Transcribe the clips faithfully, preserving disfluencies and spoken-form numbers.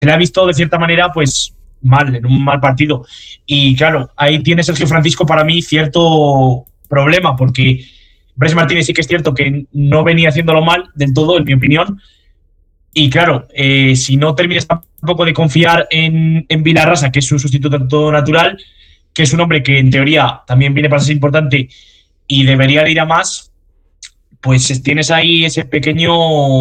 se le ha visto de cierta manera pues mal, en un mal partido. Y claro, ahí tiene Sergio Francisco para mí cierto problema, porque Brais Martínez sí que es cierto que no venía haciéndolo mal del todo, en mi opinión. Y claro, eh, si no terminas tampoco de confiar en, en Vilarrasa, que es su sustituto natural, que es un hombre que en teoría también viene para ser importante y debería de ir a más, pues tienes ahí ese pequeño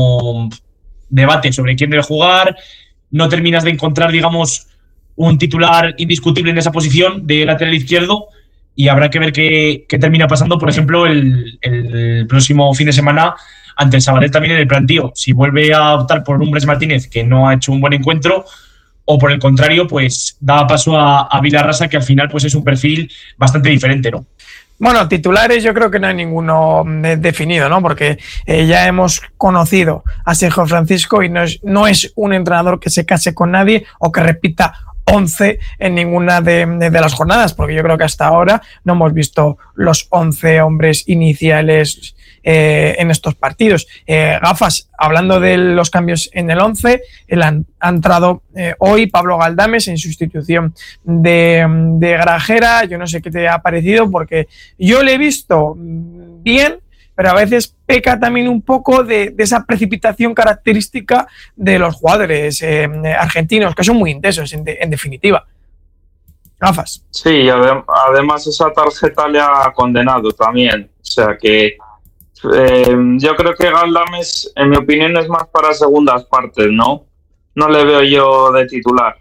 debate sobre quién debe jugar. No terminas de encontrar, digamos, un titular indiscutible en esa posición de lateral izquierdo, y habrá que ver qué, qué termina pasando, por ejemplo, el, el próximo fin de semana ante el Sabadell también en el plantío. Si vuelve a optar por un Brais Martínez que no ha hecho un buen encuentro, o por el contrario, pues da paso a, a Vilarrasa, que al final pues es un perfil bastante diferente, ¿no? Bueno, titulares yo creo que no hay ninguno definido, ¿no? Porque eh, ya hemos conocido a Sergio Francisco y no es, no es un entrenador que se case con nadie o que repita once en ninguna de, de, de las jornadas, porque yo creo que hasta ahora no hemos visto los once hombres iniciales eh, en estos partidos. Eh, Gafas, hablando de los cambios en el once, el han, ha entrado eh, hoy Pablo Galdames en sustitución de, de Grajera. Yo no sé qué te ha parecido, porque yo le he visto bien, pero a veces peca también un poco de, de esa precipitación característica de los jugadores eh, argentinos, que son muy intensos, en, de, en definitiva. Gafas. Sí, adem- además esa tarjeta le ha condenado también. O sea que eh, yo creo que Galdames, en mi opinión, es más para segundas partes, ¿no? No le veo yo de titular.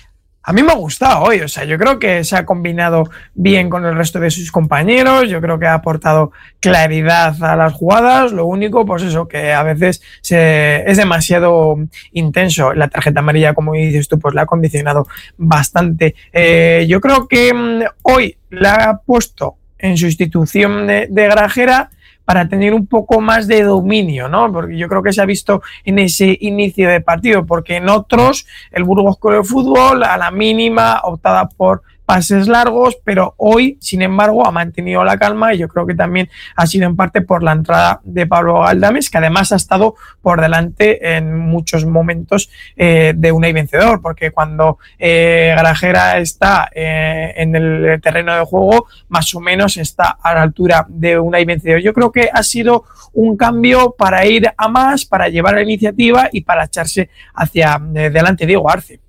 A mí me ha gustado hoy, o sea, yo creo que se ha combinado bien con el resto de sus compañeros, yo creo que ha aportado claridad a las jugadas. Lo único, pues eso, que a veces se, es demasiado intenso. La tarjeta amarilla, como dices tú, pues la ha condicionado bastante. Eh, yo creo que mmm, hoy la ha puesto en sustitución de, de Grajera para tener un poco más de dominio, ¿no? Porque yo creo que se ha visto en ese inicio de partido, porque en otros el Burgos Club de Fútbol a la mínima optada por pases largos, pero hoy, sin embargo, ha mantenido la calma, y yo creo que también ha sido en parte por la entrada de Pablo Galdames, que además ha estado por delante en muchos momentos eh, de Unai Vencedor, porque cuando eh, Grajera está eh, en el terreno de juego, más o menos está a la altura de Unai Vencedor. Yo creo que ha sido un cambio para ir a más, para llevar la iniciativa y para echarse hacia eh, delante Diego Arce.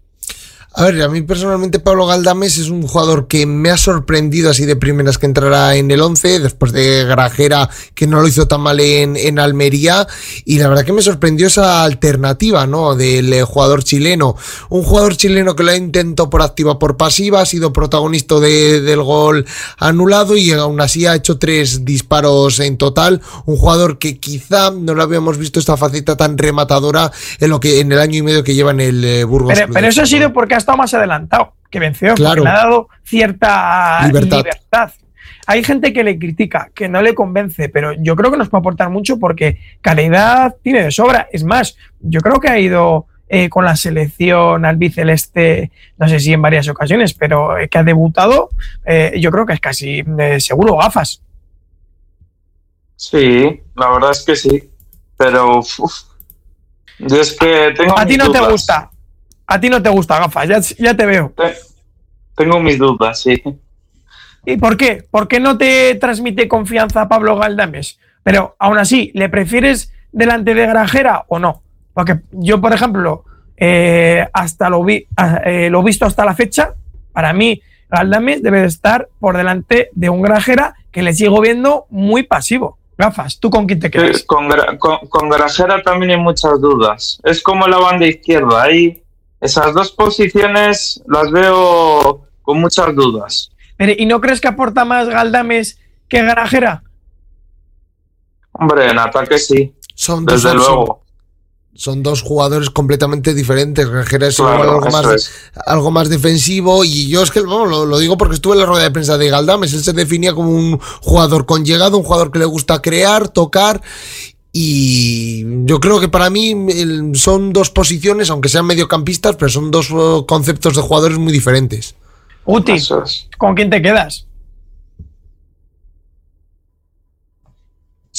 A ver, a mí personalmente Pablo Galdames es un jugador que me ha sorprendido así de primeras que entrará en el once, después de Grajera, que no lo hizo tan mal en, en Almería, y la verdad que me sorprendió esa alternativa, ¿no?, del eh, jugador chileno. Un jugador chileno que lo ha intentado por activa, por pasiva, ha sido protagonista de, del gol anulado y aún así ha hecho tres disparos en total. Un jugador que quizá no lo habíamos visto esta faceta tan rematadora en lo que en el año y medio que lleva en el eh, Burgos. Pero, pero eso ha sido porque ha estado más adelantado que Vencedor, claro, porque le ha dado cierta libertad. libertad. Hay gente que le critica, que no le convence, pero yo creo que nos puede aportar mucho porque calidad tiene de sobra. Es más, yo creo que ha ido eh, con la selección albiceleste, no sé si en varias ocasiones, pero eh, que ha debutado, eh, yo creo que es casi eh, seguro. Gafas. Sí, la verdad es que sí, pero uf, yo es que tengo a ti no dudas. te gusta. A ti no te gusta, Gafas, ya, ya te veo. Tengo mis dudas, sí. ¿Y por qué? ¿Por qué no te transmite confianza Pablo Galdames? Pero aún así, ¿le prefieres delante de Grajera o no? Porque yo, por ejemplo, eh, hasta lo vi, eh, lo visto hasta la fecha, para mí Galdames debe de estar por delante de un Grajera que le sigo viendo muy pasivo. Gafas, ¿tú con quién te quedas? Sí, con, con, con Grajera también hay muchas dudas. Es como la banda izquierda, ahí esas dos posiciones las veo con muchas dudas. Pero, ¿y no crees que aporta más Galdames que Grajera? Hombre, en ataque sí, son desde dos, luego. Son, son dos jugadores completamente diferentes. Grajera es claro, algo, más, es. algo más defensivo, y yo es que bueno, lo, lo digo porque estuve en la rueda de prensa de Galdames. Él se definía como un jugador con llegada, un jugador que le gusta crear, tocar. Y yo creo que para mí son dos posiciones, aunque sean mediocampistas, pero son dos conceptos de jugadores muy diferentes. Uti, es. ¿Con quién te quedas?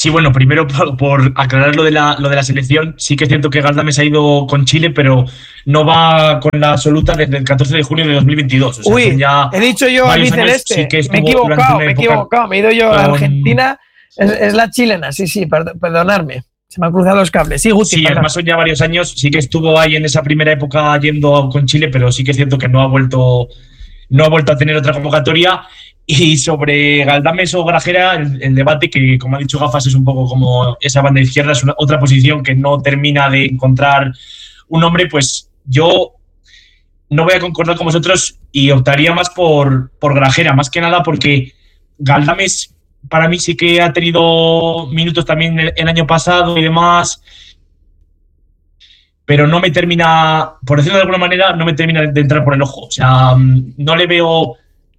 Sí, bueno, primero por, por aclarar lo de, la, lo de la selección, sí que es cierto que Galdames ha ido con Chile, pero no va con la absoluta desde el catorce de junio de dos mil veintidós. O sea, Uy, ya he dicho yo albiceleste, sí que me he equivocado, me he equivocado, me he ido yo con... a Argentina, es, es la chilena, sí, sí, perd perdonadme. Se me han cruzado los cables. Sí, Guti, sí, además son ya varios años. Sí que estuvo ahí en esa primera época yendo con Chile, pero sí que es cierto que no ha vuelto, no ha vuelto a tener otra convocatoria. Y sobre Galdames o Grajera, el, el debate que, como ha dicho Gafas, es un poco como esa banda izquierda, es una, otra posición que no termina de encontrar un hombre, pues yo no voy a concordar con vosotros y optaría más por, por Grajera, más que nada porque Galdames para mí sí que ha tenido minutos también el, el año pasado y demás, pero no me termina, por decirlo de alguna manera, no me termina de entrar por el ojo. O sea, no le veo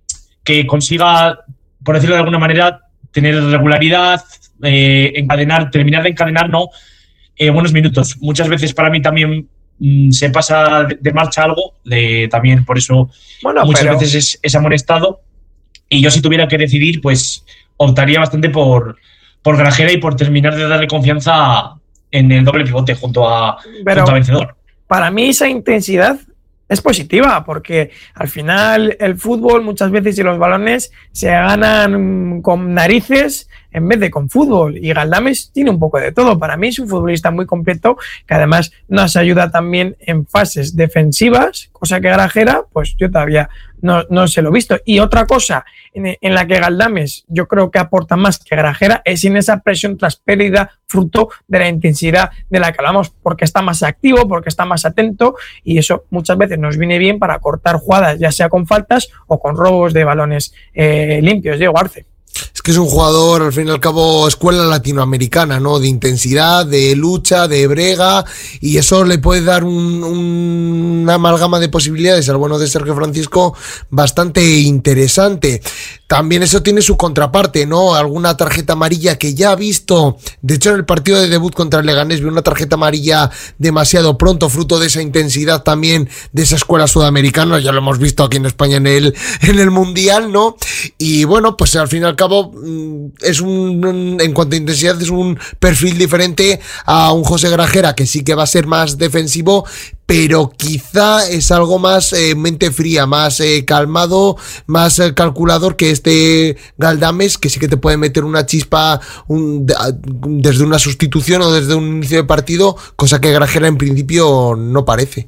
que consiga, por decirlo de alguna manera, tener regularidad, eh, encadenar, terminar de encadenar, no, eh, buenos minutos. Muchas veces para mí también mmm, se pasa de, de marcha algo, de, también por eso bueno, muchas pero... veces es, es amonestado. Y yo si tuviera que decidir, pues optaría bastante por, por Grajera y por terminar de darle confianza en el doble pivote junto a, junto a Vencedor. Para mí esa intensidad es positiva, porque al final el fútbol muchas veces y los balones se ganan con narices en vez de con fútbol, y Galdames tiene un poco de todo. Para mí es un futbolista muy completo que además nos ayuda también en fases defensivas, cosa que Grajera pues yo todavía no, no se lo he visto. Y otra cosa en, en la que Galdames yo creo que aporta más que Grajera es en esa presión tras pérdida, fruto de la intensidad de la que hablamos, porque está más activo, porque está más atento, y eso muchas veces nos viene bien para cortar jugadas, ya sea con faltas o con robos de balones eh, limpios. Diego Arce. Es que es un jugador, al fin y al cabo, escuela latinoamericana, ¿no? De intensidad, de lucha, de brega, y eso le puede dar un, un, una amalgama de posibilidades al bueno de Sergio Francisco bastante interesante. También eso tiene su contraparte, ¿no? Alguna tarjeta amarilla que ya ha visto, de hecho en el partido de debut contra el Leganés vio una tarjeta amarilla demasiado pronto, fruto de esa intensidad también de esa escuela sudamericana, ya lo hemos visto aquí en España en el, en el Mundial, ¿no? Y bueno, pues al fin y al cabo es un, en cuanto a intensidad es un perfil diferente a un José Grajera, que sí que va a ser más defensivo, pero quizá es algo más eh, mente fría, más eh, calmado, más eh, calculador que este Galdames, que sí que te puede meter una chispa un, de, desde una sustitución o desde un inicio de partido, cosa que Grajera en principio no parece.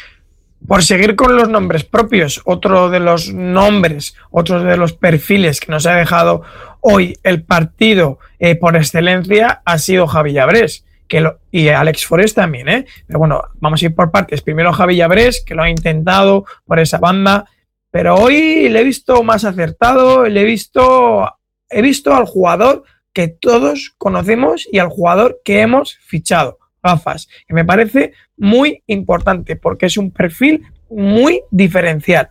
Por seguir con los nombres propios, otro de los nombres, otro de los perfiles que nos ha dejado hoy el partido eh, por excelencia ha sido Javi Llabrés. Que lo, y Alex Forés también, ¿eh? Pero bueno, vamos a ir por partes. Primero Javi Llabrés, que lo ha intentado por esa banda, pero hoy le he visto más acertado, le he visto, he visto al jugador que todos conocemos y al jugador que hemos fichado, Gafas, que me parece muy importante porque es un perfil muy diferencial.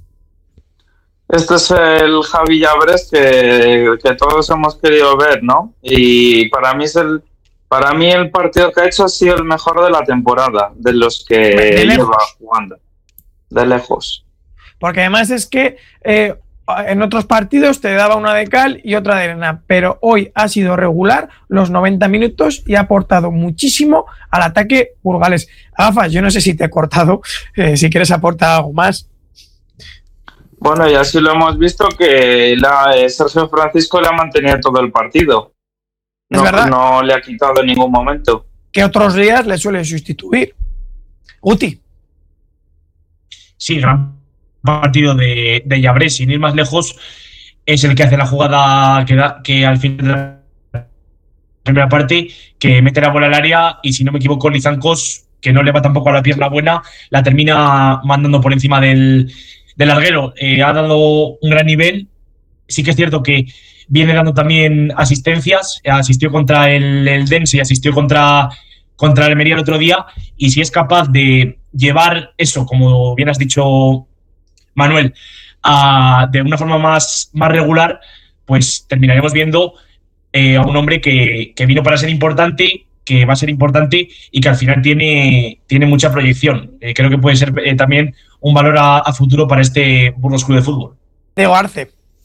Este es el Javi Llabrés que, que todos hemos querido ver, ¿no? Y para mí es el Para mí el partido que ha hecho ha sido el mejor de la temporada, de los que de lleva jugando, de lejos. Porque además es que eh, en otros partidos te daba una de cal y otra de arena, pero hoy ha sido regular los noventa minutos y ha aportado muchísimo al ataque burgalés. Gafas, yo no sé si te he cortado, eh, si quieres aportar algo más. Bueno, y así lo hemos visto que la, eh, Sergio Francisco le ha mantenido todo el partido. No, no le ha quitado en ningún momento. Que otros días le suele sustituir. Guti. Sí, gran partido de, de Llabrés, sin ir más lejos, es el que hace la jugada que, da, que al final de la primera parte, que mete la bola al área y si no me equivoco, Lizancos, que no le va tampoco a la pierna buena, la termina mandando por encima del, del larguero. Eh, ha dado un gran nivel. Sí que es cierto que viene dando también asistencias, asistió contra el, el Dense y asistió contra, contra el Almería el otro día, y si es capaz de llevar eso, como bien has dicho, Manuel, a, de una forma más, más regular, pues terminaremos viendo eh, a un hombre que, que vino para ser importante, que va a ser importante y que al final tiene, tiene mucha proyección. Eh, creo que puede ser eh, también un valor a, a futuro para este Burgos Club de Fútbol. Diego Arce.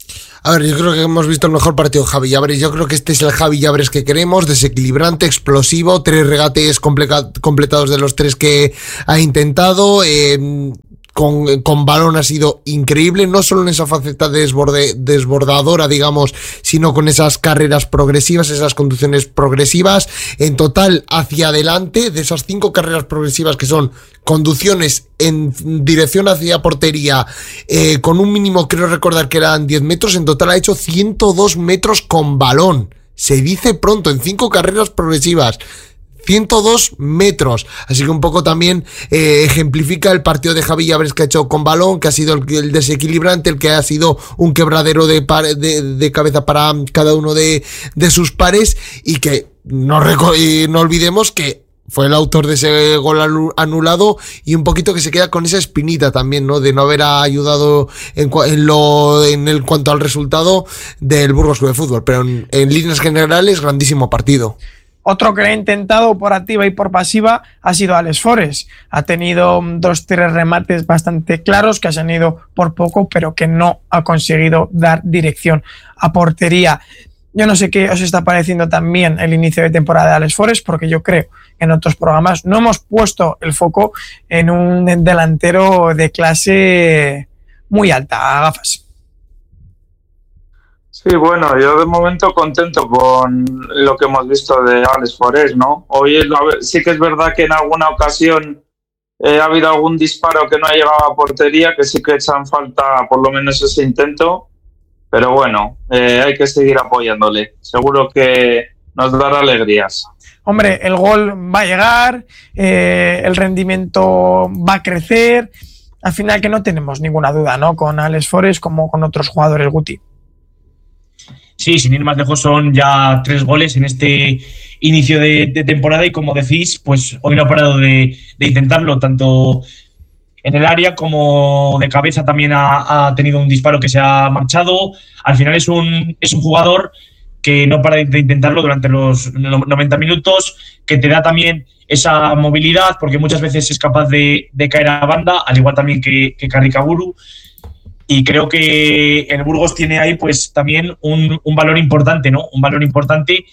A ver, yo creo que hemos visto el mejor partido de Javi Llabres. Yo creo que este es el Javi Llabres que queremos, desequilibrante, explosivo, tres regates comple- completados de los tres que ha intentado. Eh, Con, con balón ha sido increíble, no solo en esa faceta de desborde, desbordadora, digamos, sino con esas carreras progresivas, esas conducciones progresivas. En total, hacia adelante, de esas cinco carreras progresivas que son conducciones en dirección hacia portería, eh, con un mínimo, creo recordar que eran diez metros, en total ha hecho ciento dos metros con balón. Se dice pronto, en cinco carreras progresivas. ciento dos metros, así que un poco también eh, ejemplifica el partido de Javi Llabres que ha hecho con balón, que ha sido el, el desequilibrante, el que ha sido un quebradero de, par, de, de cabeza para cada uno de, de sus pares, y que no, reco- y no olvidemos que fue el autor de ese gol anulado, y un poquito que se queda con esa espinita también, ¿no? De no haber ayudado en, en lo en el cuanto al resultado del Burgos Club de Fútbol, pero en, en líneas generales, grandísimo partido. Otro que lo ha intentado por activa y por pasiva ha sido Alex Forest. Ha tenido dos, tres remates bastante claros que se han ido por poco, pero que no ha conseguido dar dirección a portería. Yo no sé qué os está pareciendo también el inicio de temporada de Alex Forest, porque yo creo que en otros programas no hemos puesto el foco en un delantero de clase muy alta, Gafas. Sí, bueno, yo de momento contento con lo que hemos visto de Alex Forest, ¿no? Hoy sí que es verdad que en alguna ocasión eh, ha habido algún disparo que no ha llegado a portería, que sí que echan falta por lo menos ese intento, pero bueno, eh, hay que seguir apoyándole. Seguro que nos dará alegrías. Hombre, el gol va a llegar, eh, el rendimiento va a crecer. Al final que no tenemos ninguna duda, ¿no? Con Alex Forest como con otros jugadores, Guti. Sí, sin ir más lejos, son ya tres goles en este inicio de, de temporada, y como decís, pues hoy no ha parado de, de intentarlo, tanto en el área como de cabeza. También ha, ha tenido un disparo que se ha marchado. Al final es un, es un jugador que no para de intentarlo durante los noventa minutos, que te da también esa movilidad, porque muchas veces es capaz de, de caer a banda, al igual también que, que Carricaburu. Y creo que el Burgos tiene ahí pues también un, un valor importante, ¿no? Un valor importante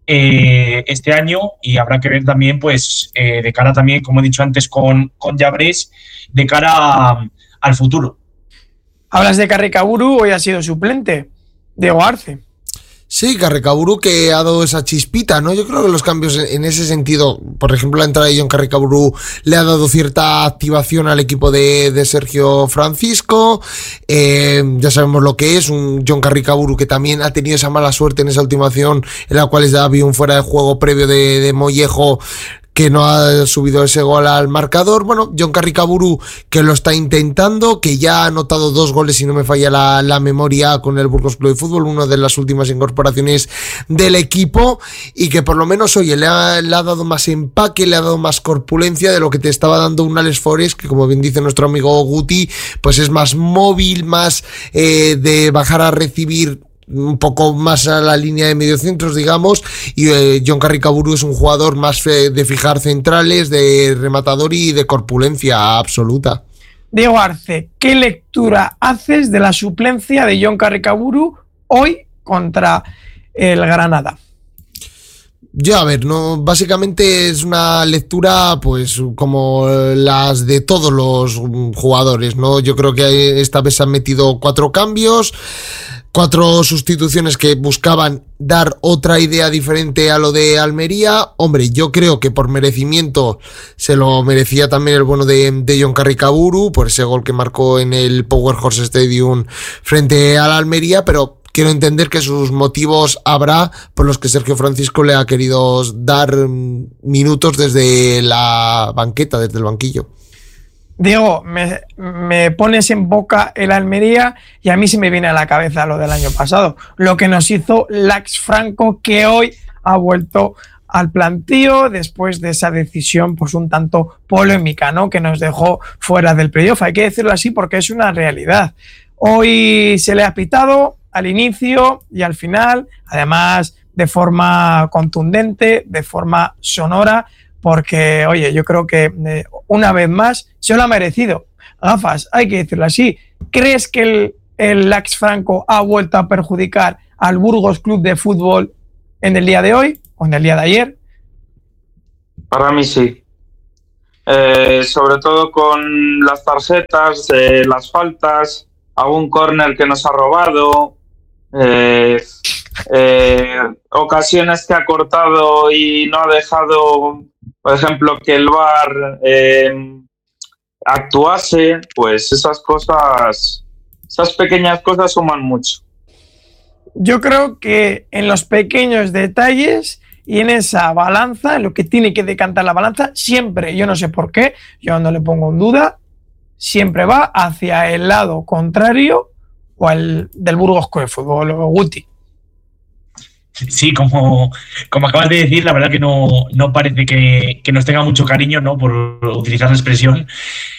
eh, este año, y habrá que ver también pues eh, de cara también, como he dicho antes, con, con Llabres, de cara a, al futuro. Hablas de Carricaburu, hoy ha sido suplente, Diego Arce. Sí, Carricaburu que ha dado esa chispita, ¿no? Yo creo que los cambios en ese sentido, por ejemplo, la entrada de John Carricaburu le ha dado cierta activación al equipo de, de Sergio Francisco. Eh, ya sabemos lo que es un John Carricaburu que también ha tenido esa mala suerte en esa última acción en la cual ya había un fuera de juego previo de, de Mollejo, que no ha subido ese gol al marcador. Bueno, John Carricaburu que lo está intentando, que ya ha anotado dos goles, si no me falla la, la memoria, con el Burgos Club de Fútbol, una de las últimas incorporaciones del equipo, y que por lo menos, oye, le ha, le ha dado más empaque, le ha dado más corpulencia de lo que te estaba dando un Alex Forest, que como bien dice nuestro amigo Guti, pues es más móvil, más eh, de bajar a recibir un poco más a la línea de mediocentros, digamos, y eh, John Carricaburu es un jugador más eh, de fijar centrales, de rematador y de corpulencia absoluta. Diego Arce, ¿qué lectura haces de la suplencia de John Carricaburu hoy contra el Granada? Yo, a ver, no, básicamente es una lectura pues como las de todos los jugadores, ¿no? Yo creo que esta vez han metido cuatro cambios, cuatro sustituciones que buscaban dar otra idea diferente a lo de Almería. Hombre, yo creo que por merecimiento se lo merecía también el bueno de, de John Carricaburu por ese gol que marcó en el Power Horse Stadium frente a la Almería, pero quiero entender que sus motivos habrá por los que Sergio Francisco le ha querido dar minutos desde la banqueta, desde el banquillo. Diego, me, me pones en boca el Almería y a mí se me viene a la cabeza lo del año pasado, lo que nos hizo Lax Franco, que hoy ha vuelto al plantío después de esa decisión pues un tanto polémica, ¿no? Que nos dejó fuera del playoff. Hay que decirlo así porque es una realidad. Hoy se le ha pitado al inicio y al final, además de forma contundente, de forma sonora, porque, oye, yo creo que eh, una vez más se lo ha merecido. Gafas, hay que decirlo así. ¿Crees que el el Lax Franco ha vuelto a perjudicar al Burgos Club de Fútbol en el día de hoy o en el día de ayer? Para mí sí. Eh, sobre todo con las tarjetas, eh, las faltas, algún córner que nos ha robado, eh, eh, ocasiones que ha cortado y no ha dejado, por ejemplo, que el V A R eh, actuase. Pues esas cosas, esas pequeñas cosas suman mucho. Yo creo que en los pequeños detalles y en esa balanza, en lo que tiene que decantar la balanza, siempre, yo no sé por qué, yo no le pongo en duda, siempre va hacia el lado contrario o el del Burgos Club de Fútbol, o Guti. Sí, como, como acabas de decir, la verdad que no, no parece que, que nos tenga mucho cariño, ¿no?, por utilizar la expresión.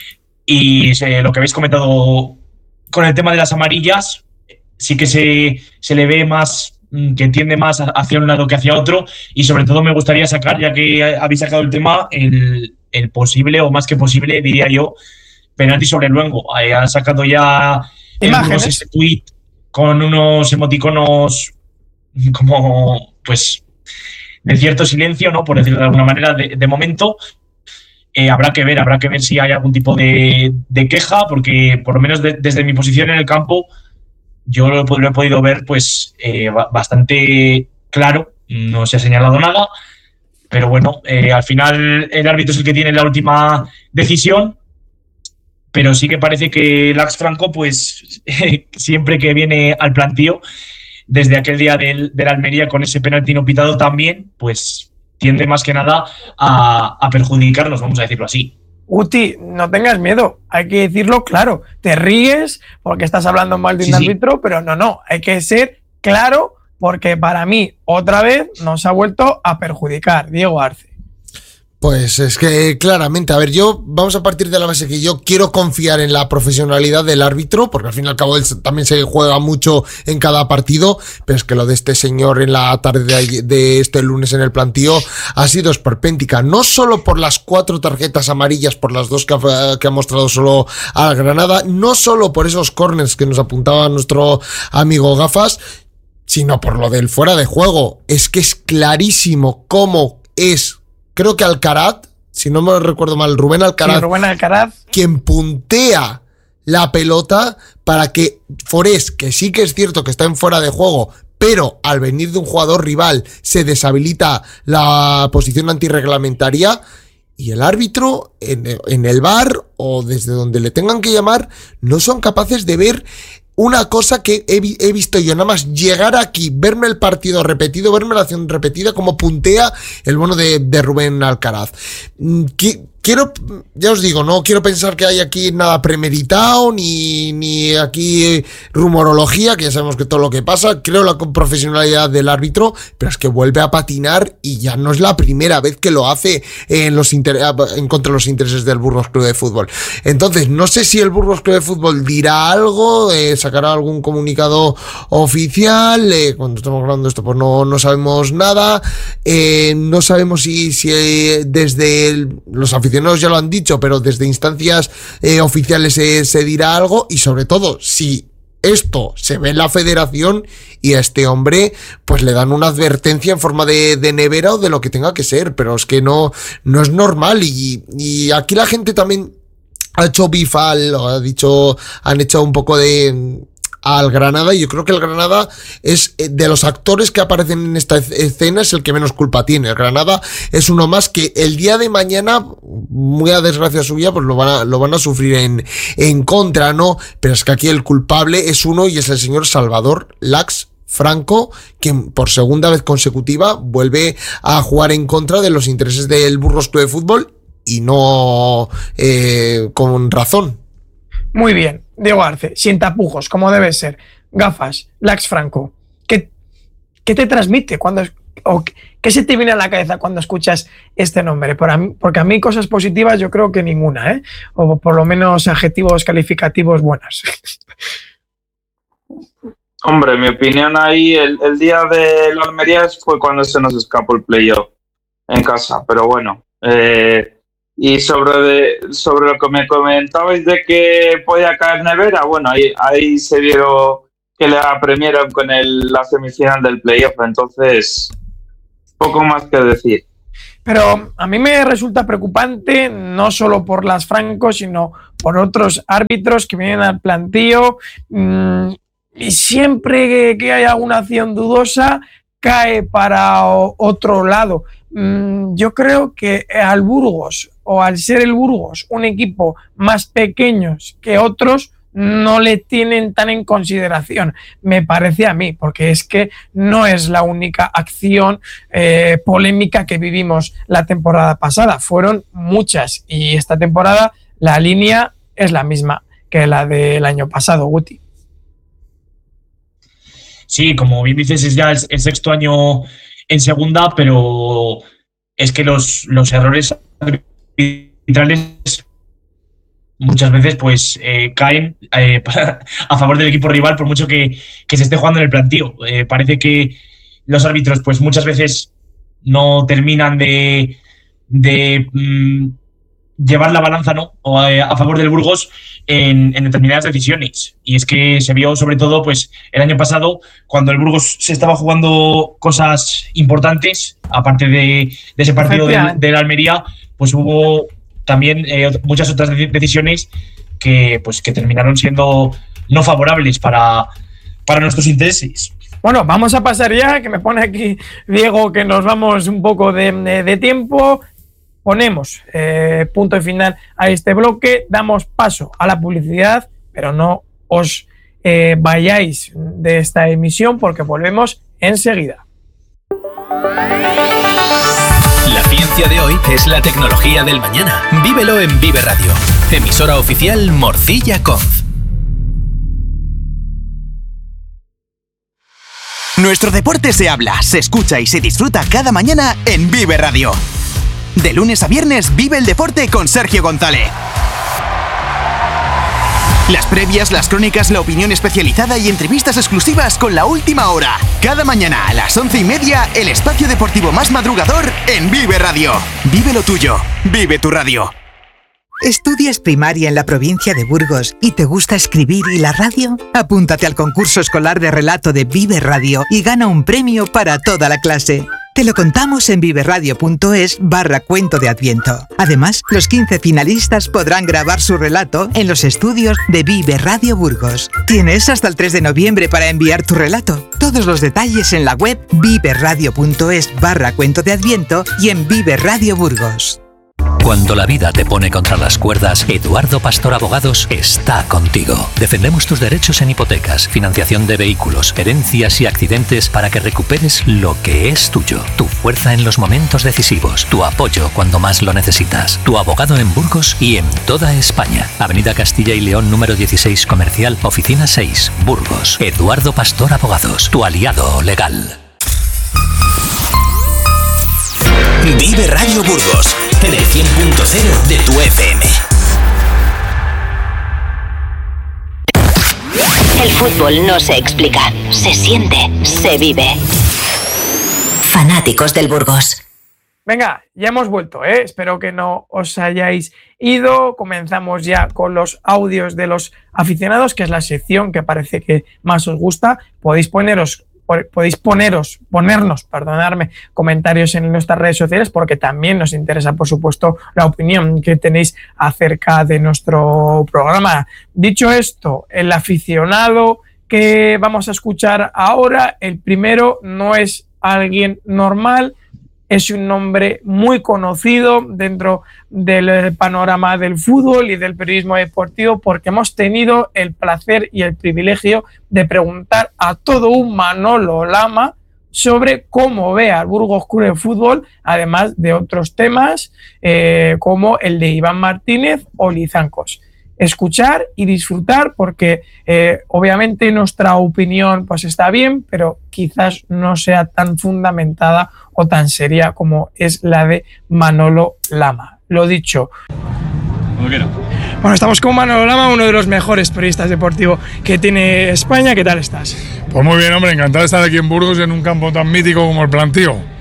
Y se, lo que habéis comentado con el tema de las amarillas, sí que se, se le ve más, que tiende más hacia un lado que hacia otro, y sobre todo me gustaría sacar, ya que habéis sacado el tema, el, el posible, o más que posible, diría yo, penalti sobre Luengo. Eh, han sacado ya ese tweet con unos emoticonos como, pues, de cierto silencio, ¿no?, por decirlo de alguna manera, de, de momento. Eh, habrá que ver, habrá que ver si hay algún tipo de, de queja, porque por lo menos de, desde mi posición en el campo, yo lo, lo he podido ver, pues, eh, bastante claro. No se ha señalado nada, pero bueno, eh, al final el árbitro es el que tiene la última decisión. Pero sí que parece que Lax Franco, pues, siempre que viene al plantío, desde aquel día del, del Almería con ese penalti no pitado también, pues tiende más que nada a, a perjudicarnos, vamos a decirlo así. Guti, no tengas miedo, hay que decirlo claro. Te ríes porque estás hablando mal de un sí, árbitro, sí. Pero no, no, hay que ser claro, porque para mí, otra vez, nos ha vuelto a perjudicar Diego Arce. Pues es que claramente, a ver, yo vamos a partir de la base que yo quiero confiar en la profesionalidad del árbitro, porque al fin y al cabo él también se juega mucho en cada partido, pero es que lo de este señor en la tarde de, de este lunes en el plantío ha sido esperpéntica, no solo por las cuatro tarjetas amarillas, por las dos que ha, que ha mostrado solo al Granada, no solo por esos corners que nos apuntaba nuestro amigo Gafas, sino por lo del fuera de juego. Es que es clarísimo cómo es. Creo que Alcaraz, si no me recuerdo mal, Rubén Alcaraz, sí, Rubén Alcaraz, quien puntea la pelota para que Forés, que sí que es cierto que está en fuera de juego, pero al venir de un jugador rival se deshabilita la posición antirreglamentaria, y el árbitro en, en el V A R o desde donde le tengan que llamar no son capaces de ver una cosa que he, he visto yo, nada más llegar aquí, verme el partido repetido, verme la acción repetida, como puntea el bono de, de Rubén Alcaraz. Quiero, ya os digo, no quiero pensar que hay aquí nada premeditado, ni, ni aquí rumorología, que ya sabemos que todo lo que pasa, creo la profesionalidad del árbitro, pero es que vuelve a patinar y ya no es la primera vez que lo hace en, los inter- en contra de los intereses del Burgos Club de Fútbol. Entonces, no sé si el Burgos Club de Fútbol dirá algo, eh, sacará algún comunicado oficial, eh, cuando estamos hablando de esto pues no, no sabemos nada, eh, no sabemos si, si eh, desde el, los aficionados ya lo han dicho, pero desde instancias eh, oficiales se, se dirá algo, y sobre todo si esto se ve en la federación y a este hombre pues le dan una advertencia en forma de, de nevera o de lo que tenga que ser, pero es que no, no es normal, y, y aquí la gente también ha hecho bifal, ha dicho, han hecho un poco de al Granada, y yo creo que el Granada es de los actores que aparecen en esta escena es el que menos culpa tiene. El Granada es uno más que el día de mañana, muy a desgracia suya, pues lo van a, lo van a sufrir en, en contra, ¿no? Pero es que aquí el culpable es uno, y es el señor Salvador Lax Franco, quien por segunda vez consecutiva vuelve a jugar en contra de los intereses del Burgos Club de Fútbol, y no eh, con razón. Muy bien, Diego Arce, sin tapujos, como debe ser. Gafas, Lax Franco, ¿qué, qué te transmite cuando, o qué se te viene a la cabeza cuando escuchas este nombre? Por a mí, porque a mí cosas positivas yo creo que ninguna, ¿eh? O por lo menos adjetivos calificativos buenas. Hombre, mi opinión ahí, el, el día de la Almería fue cuando se nos escapó el playoff en casa, pero bueno, eh, Y sobre, de, sobre lo que me comentabais de que podía caer nevera, bueno, ahí, ahí se vieron que le apremiaron con el, la semifinal del playoff, entonces poco más que decir. Pero a mí me resulta preocupante no solo por las Franco, sino por otros árbitros que vienen al plantío mmm, y siempre que, que haya una acción dudosa cae para otro lado. Mmm, yo creo que al Burgos, o al ser el Burgos un equipo más pequeño que otros, no le tienen tan en consideración, me parece a mí, porque es que no es la única acción eh, polémica que vivimos la temporada pasada, fueron muchas, y esta temporada la línea es la misma que la del año pasado, Guti. Sí, como bien dices, es ya el, el sexto año en segunda, pero es que los, los errores arbitrales muchas veces pues eh, caen eh, para, a favor del equipo rival, por mucho que, que se esté jugando en el plantío. Eh, parece que los árbitros pues muchas veces no terminan de, de mm, llevar la balanza, ¿no? O a, a favor del Burgos en, en determinadas decisiones. Y es que se vio sobre todo pues el año pasado, cuando el Burgos se estaba jugando cosas importantes, aparte de, de ese partido del de Almería, pues hubo también eh, muchas otras decisiones que, pues, que terminaron siendo no favorables para, para nuestros intereses. Bueno, vamos a pasar ya, que me pone aquí Diego que nos vamos un poco de, de, de tiempo. Ponemos eh, punto y final a este bloque, damos paso a la publicidad, pero no os eh, vayáis de esta emisión porque volvemos enseguida. La ciencia de hoy es la tecnología del mañana. Vívelo en Vive Radio. Emisora oficial Morcilla Conf. Nuestro deporte se habla, se escucha y se disfruta cada mañana en Vive Radio. De lunes a viernes vive el deporte con Sergio González. Las previas, las crónicas, la opinión especializada y entrevistas exclusivas con la última hora. Cada mañana a las once y media, el espacio deportivo más madrugador en Vive Radio. Vive lo tuyo. Vive tu radio. ¿Estudias primaria en la provincia de Burgos y te gusta escribir y la radio? Apúntate al concurso escolar de relato de Vive Radio y gana un premio para toda la clase. Te lo contamos en viveradio.es barra cuento de Adviento. Además, los quince finalistas podrán grabar su relato en los estudios de Vive Radio Burgos. Tienes hasta el tres de noviembre para enviar tu relato. Todos los detalles en la web viveradio.es barra cuento de Adviento y en Vive Radio Burgos. Cuando la vida te pone contra las cuerdas, Eduardo Pastor Abogados está contigo. Defendemos tus derechos en hipotecas, financiación de vehículos, herencias y accidentes para que recuperes lo que es tuyo. Tu fuerza en los momentos decisivos, tu apoyo cuando más lo necesitas. Tu abogado en Burgos y en toda España. Avenida Castilla y León número dieciséis Comercial, Oficina seis, Burgos. Eduardo Pastor Abogados, tu aliado legal. Vive Radio Burgos, en el cien punto cero de tu F M. El fútbol no se explica, se siente, se vive. Fanáticos del Burgos. Venga, ya hemos vuelto, ¿eh? Espero que no os hayáis ido. Comenzamos ya con los audios de los aficionados, que es la sección que parece que más os gusta. Podéis poneros Podéis poneros, ponernos, perdonadme, comentarios en nuestras redes sociales porque también nos interesa, por supuesto, la opinión que tenéis acerca de nuestro programa. Dicho esto, el aficionado que vamos a escuchar ahora, el primero, no es alguien normal, es un nombre muy conocido dentro del panorama del fútbol y del periodismo deportivo porque hemos tenido el placer y el privilegio de preguntar a todo un Manolo Lama sobre cómo ve al Burgos Club de Fútbol, además de otros temas eh, como el de Iván Martínez o Lizancos. Escuchar y disfrutar porque eh, obviamente nuestra opinión pues está bien, pero quizás no sea tan fundamentada o tan seria como es la de Manolo Lama. Lo dicho. Bueno, estamos con Manolo Lama, uno de los mejores periodistas deportivos que tiene España. ¿Qué tal estás? Pues muy bien, hombre, encantado de estar aquí en Burgos en un campo tan mítico como el Plantío.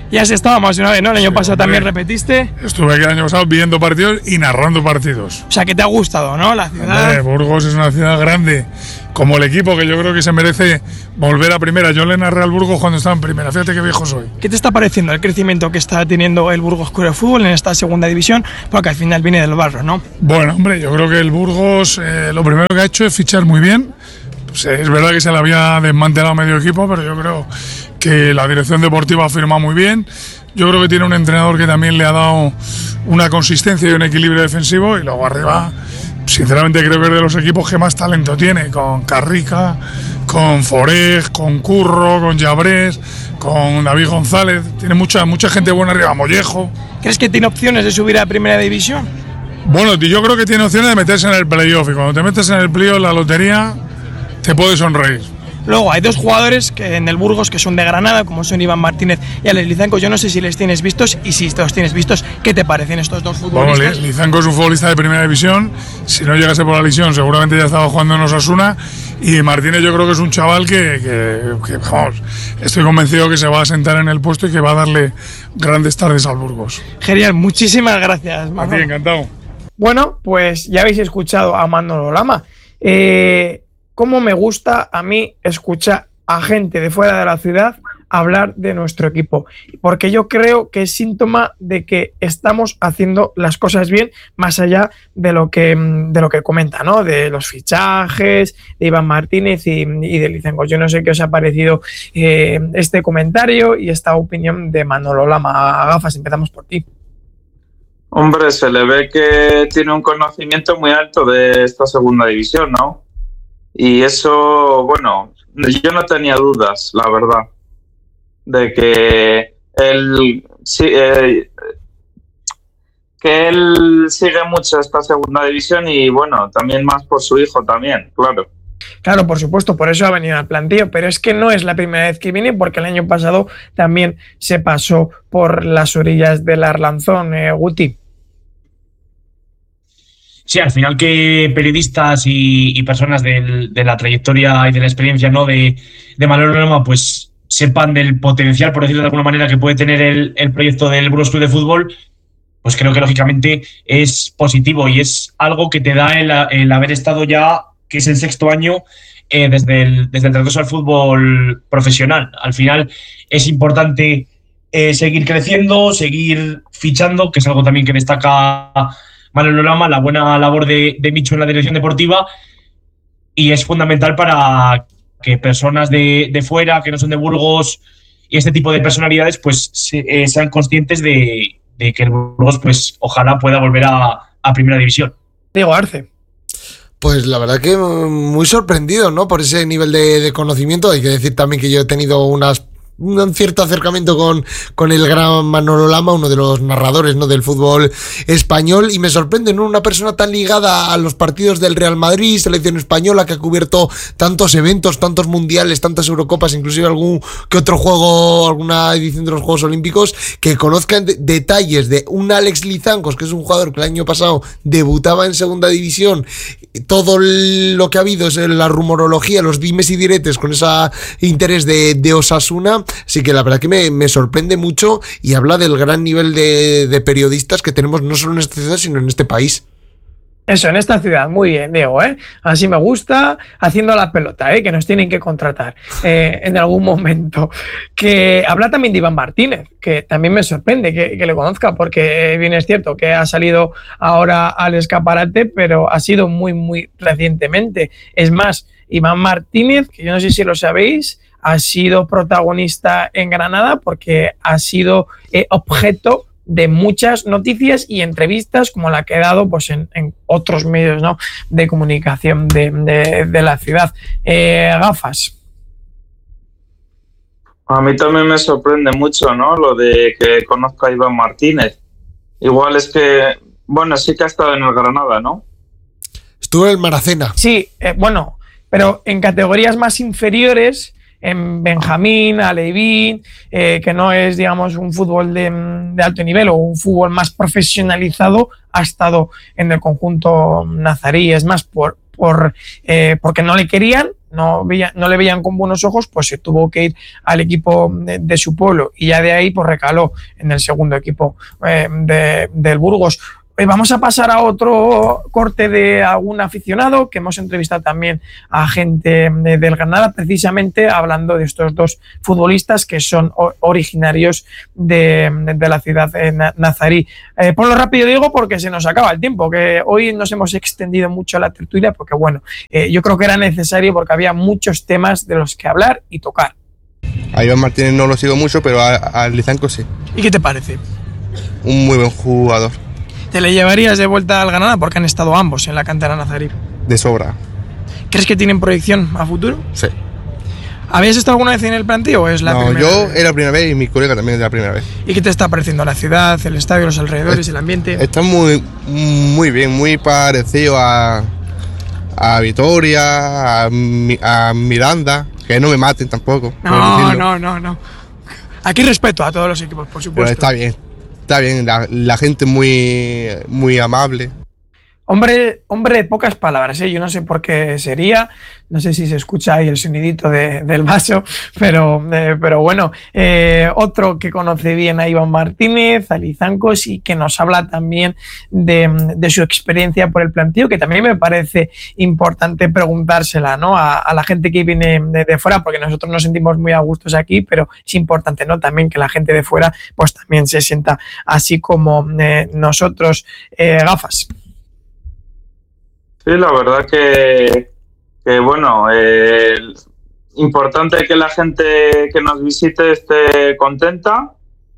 Ya has estado más de una vez, ¿no? El año sí, pasado hombre, también repetiste. Estuve aquí el año pasado viendo partidos y narrando partidos. O sea, que te ha gustado, ¿no? La ciudad. Hombre, Burgos es una ciudad grande, como el equipo, que yo creo que se merece volver a primera. Yo le narré al Burgos cuando estaba en primera, fíjate qué viejo soy. ¿Qué te está pareciendo el crecimiento que está teniendo el Burgos Club de Fútbol en esta segunda división? Porque al final viene del barro, ¿no? Bueno, hombre, yo creo que el Burgos eh, lo primero que ha hecho es fichar muy bien. Pues, eh, es verdad que se le había desmantelado medio equipo, pero yo creo que la dirección deportiva firma muy bien. Yo creo que tiene un entrenador que también le ha dado una consistencia y un equilibrio defensivo, y luego arriba, sinceramente creo que es de los equipos que más talento tiene, con Carrica, con Foreg, con Curro, con Llabrés, con David González. Tiene mucha, mucha gente buena arriba, Mollejo. ¿Crees que tiene opciones de subir a primera división? Bueno, yo creo que tiene opciones de meterse en el playoff, y cuando te metes en el playoff, la lotería te puede sonreír. Luego hay dos jugadores que en el Burgos que son de Granada, como son Iván Martínez y Alex Lizanco. Yo no sé si les tienes vistos, y si los tienes vistos, ¿qué te parecen estos dos futbolistas? Bueno, Lizanco es un futbolista de primera división. Si no llegase por la lesión, seguramente ya estaba jugando en Osasuna. Y Martínez yo creo que es un chaval que, que, que, vamos, estoy convencido que se va a sentar en el puesto y que va a darle grandes tardes al Burgos. Genial, muchísimas gracias, Manolo. A ti, encantado. Bueno, pues ya habéis escuchado a Manolo Lama. Eh... Cómo me gusta a mí escuchar a gente de fuera de la ciudad hablar de nuestro equipo, porque yo creo que es síntoma de que estamos haciendo las cosas bien, más allá de lo que, de lo que comenta, ¿no? De los fichajes, de Iván Martínez y, y de Lizanco. Yo no sé qué os ha parecido eh, este comentario y esta opinión de Manolo Lama. Gafas, empezamos por ti. Hombre, se le ve que tiene un conocimiento muy alto de esta segunda división, ¿no? Y eso, bueno, yo no tenía dudas, la verdad, de que él, sí, eh, que él sigue mucho esta segunda división, y bueno, también más por su hijo también, claro. Claro, por supuesto, por eso ha venido al plantío, pero es que no es la primera vez que viene, porque el año pasado también se pasó por las orillas del Arlanzón, eh, Guti. Sí, al final que periodistas y, y personas del, de la trayectoria y de la experiencia, ¿no? de, de Manolo Lama, pues sepan del potencial, por decirlo de alguna manera, que puede tener el, el proyecto del Burgos Club de Fútbol, pues creo que lógicamente es positivo, y es algo que te da el, el haber estado ya, que es el sexto año, eh, desde el, desde el traspaso al fútbol profesional. Al final es importante eh, seguir creciendo, seguir fichando, que es algo también que destaca Manolo Lama, la buena labor de, de Micho en la dirección deportiva, y es fundamental para que personas de, de fuera, que no son de Burgos, y este tipo de personalidades, pues se, eh, sean conscientes de, de que el Burgos, pues ojalá pueda volver a, a primera división. Diego Arce. Pues la verdad que muy sorprendido, ¿no? Por ese nivel de, de conocimiento. Hay que decir también que yo he tenido unas un cierto acercamiento con, con el gran Manolo Lama, uno de los narradores, ¿no? del fútbol español, y me sorprende, ¿no? Una persona tan ligada a los partidos del Real Madrid, selección española, que ha cubierto tantos eventos, tantos mundiales, tantas Eurocopas, inclusive algún que otro juego, alguna edición de los Juegos Olímpicos, que conozcan de, detalles de un Alex Lizancos, que es un jugador que el año pasado debutaba en segunda división. Todo lo que ha habido es la rumorología, los dimes y diretes con ese interés de, de Osasuna. Así que la verdad que me, me sorprende mucho, y habla del gran nivel de, de periodistas que tenemos no solo en esta ciudad, sino en este país. Eso, en esta ciudad, muy bien, Diego, ¿eh? Así me gusta, haciendo la pelota, ¿eh? Que nos tienen que contratar eh, en algún momento. Que habla también de Iván Martínez, que también me sorprende que, que le conozca, porque bien es cierto que ha salido ahora al escaparate, pero ha sido muy, muy recientemente. Es más, Iván Martínez, que yo no sé si lo sabéis, ha sido protagonista en Granada, porque ha sido eh, objeto de muchas noticias y entrevistas, como la que he dado pues, en, en otros medios, ¿no? de comunicación de, de, de la ciudad. Eh, Gafas. A mí también me sorprende mucho, ¿no? Lo de que conozca a Iván Martínez. Igual es que, bueno, sí que ha estado en el Granada, ¿no? Estuvo en el Maracena. Sí, eh, bueno, pero en categorías más inferiores, en Benjamín, Alevín, eh, que no es, digamos, un fútbol de, de alto nivel o un fútbol más profesionalizado, ha estado en el conjunto nazarí. Es más, por, por, eh, porque no le querían, no, veía, no le veían con buenos ojos, pues se tuvo que ir al equipo de, de su pueblo y ya de ahí pues recaló en el segundo equipo eh, de, del Burgos. Vamos a pasar a otro corte de algún aficionado, que hemos entrevistado también a gente del Granada, precisamente hablando de estos dos futbolistas que son originarios de, de la ciudad de Nazarí. Eh, ponlo rápido, Diego, porque se nos acaba el tiempo, que hoy nos hemos extendido mucho la tertulia, porque bueno, eh, yo creo que era necesario porque había muchos temas de los que hablar y tocar. A Iván Martínez no lo sigo mucho, pero a, a Lizanco sí. ¿Y qué te parece? Un muy buen jugador. ¿Te le llevarías de vuelta al Granada? Porque han estado ambos en la cantera nazarí. De sobra. ¿Crees que tienen proyección a futuro? Sí. ¿Habías estado alguna vez en el plantío o es la no, primera yo vez? era la primera vez y mi colega también es la primera vez. ¿Y qué te está pareciendo la ciudad, el estadio, los alrededores, es, el ambiente? Está muy, muy bien, muy parecido a, a Vitoria, a, a Miranda, que no me maten tampoco. No, no, no, no. Aquí respeto a todos los equipos, por supuesto. Pero está bien. Está bien, la, la gente muy, muy amable. Hombre, hombre de pocas palabras, ¿eh? Yo no sé por qué sería, no sé si se escucha ahí el sonidito de, del vaso, pero, eh, pero bueno, eh, otro que conoce bien a Iván Martínez, a Lizancos, y que nos habla también de, de su experiencia por el plantío, que también me parece importante preguntársela, ¿no? A, a la gente que viene de, de fuera, porque nosotros nos sentimos muy a gustos aquí, pero es importante, ¿no? También que la gente de fuera pues también se sienta así como eh, nosotros. eh, Gafas. Sí, la verdad que, que bueno, eh, importante que la gente que nos visite esté contenta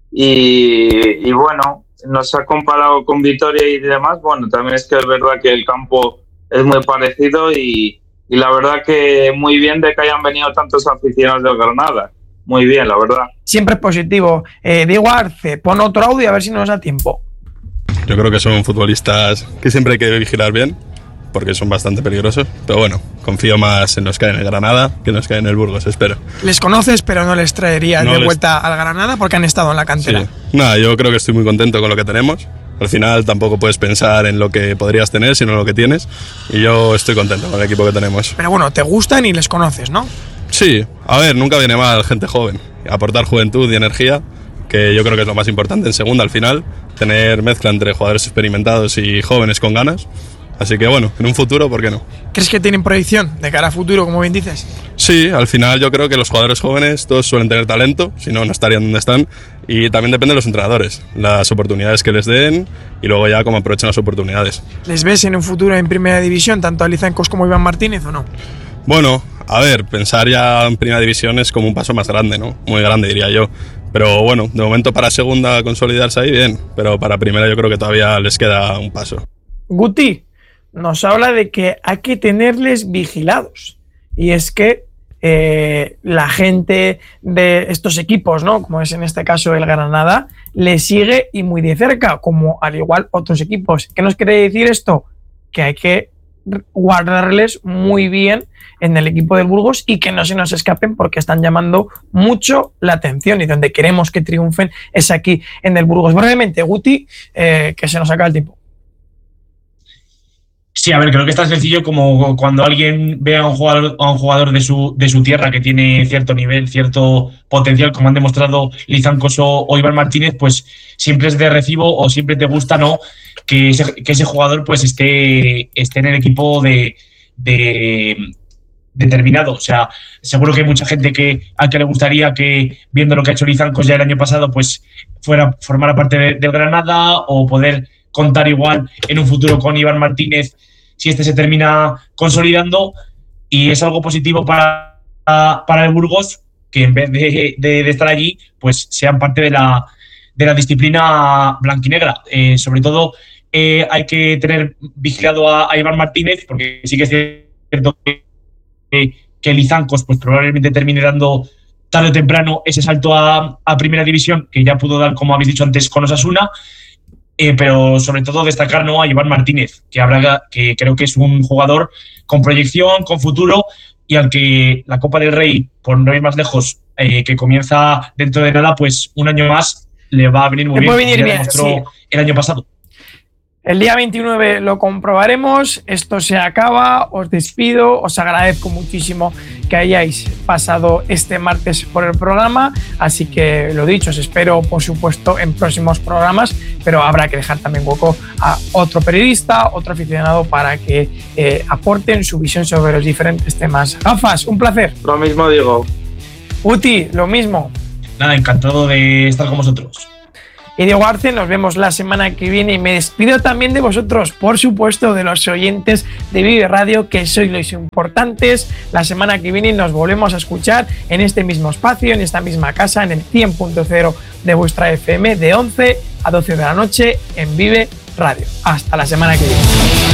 y, y bueno, nos ha comparado con Vitoria y demás. Bueno, también es que es verdad que el campo es muy parecido y, y la verdad que muy bien de que hayan venido tantos aficionados de Granada. Muy bien, la verdad. Siempre es positivo. Eh, Diego Arce, pon otro audio a ver si nos da tiempo. Yo creo que son futbolistas que siempre hay que vigilar bien, porque son bastante peligrosos, pero bueno, confío más en los que hay en el Granada que en los que hay en el Burgos, espero. Les conoces, pero no les traerías no de les... vuelta al Granada porque han estado en la cantera. Sí. Nada, yo creo que estoy muy contento con lo que tenemos. Al final tampoco puedes pensar en lo que podrías tener, sino en lo que tienes, y yo estoy contento con el equipo que tenemos. Pero bueno, te gustan y les conoces, ¿no? Sí, a ver, nunca viene mal gente joven, aportar juventud y energía, que yo creo que es lo más importante en segunda al final, tener mezcla entre jugadores experimentados y jóvenes con ganas. Así que bueno, en un futuro, ¿por qué no? ¿Crees que tienen proyección de cara a futuro, como bien dices? Sí, al final yo creo que los jugadores jóvenes todos suelen tener talento, si no, no estarían donde están. Y también depende de los entrenadores, las oportunidades que les den y luego ya cómo aprovechan las oportunidades. ¿Les ves en un futuro en primera división, tanto a Lizancos como a Iván Martínez o no? Bueno, a ver, pensar ya en primera división es como un paso más grande, ¿no? Muy grande, diría yo. Pero bueno, de momento para segunda consolidarse ahí, bien. Pero para primera yo creo que todavía les queda un paso. Guti nos habla de que hay que tenerles vigilados. Y es que eh, la gente de estos equipos, ¿no? Como es en este caso el Granada, le sigue y muy de cerca, como al igual otros equipos. ¿Qué nos quiere decir esto? Que hay que guardarles muy bien en el equipo del Burgos y que no se nos escapen porque están llamando mucho la atención y donde queremos que triunfen es aquí en el Burgos. Brevemente, Guti, eh, que se nos acaba el tiempo. Sí, a ver, creo que es tan sencillo como cuando alguien ve a un jugador, a un jugador de su de su tierra que tiene cierto nivel, cierto potencial, como han demostrado Lizancos o, o Iván Martínez, pues siempre es de recibo o siempre te gusta, ¿no?, que ese, que ese jugador pues esté, esté en el equipo de, de determinado. O sea, seguro que hay mucha gente que a que le gustaría que, viendo lo que ha hecho Lizancos ya el año pasado, pues fuera formara parte de, del Granada o poder contar igual en un futuro con Iván Martínez si este se termina consolidando, y es algo positivo para, para el Burgos que en vez de, de, de estar allí pues sean parte de la, de la disciplina blanquinegra. Eh, sobre todo eh, hay que tener vigilado a, a Iván Martínez porque sí que es cierto que, que Lizancos pues probablemente termine dando tarde o temprano ese salto a, a primera división que ya pudo dar, como habéis dicho antes, con Osasuna. Eh, pero sobre todo destacar, ¿no?, a Iván Martínez, que, habrá, que creo que es un jugador con proyección, con futuro, y al que la Copa del Rey, por no ir más lejos, eh, que comienza dentro de nada, pues un año más le va a venir muy Le bien, puede venir como bien, demostró sí. el año pasado. El día veintinueve lo comprobaremos, esto se acaba, os despido, os agradezco muchísimo que hayáis pasado este martes por el programa, así que lo dicho, os espero por supuesto en próximos programas, pero habrá que dejar también hueco a otro periodista, otro aficionado para que eh, aporten su visión sobre los diferentes temas. Gafas, un placer. Lo mismo digo. Uti, lo mismo. Nada, encantado de estar con vosotros. Y Diego Arce, nos vemos la semana que viene y me despido también de vosotros, por supuesto, de los oyentes de Vive Radio, que sois los importantes. La semana que viene nos volvemos a escuchar en este mismo espacio, en esta misma casa, en el cien punto cero de vuestra F M, de once a doce de la noche en Vive Radio. Hasta la semana que viene.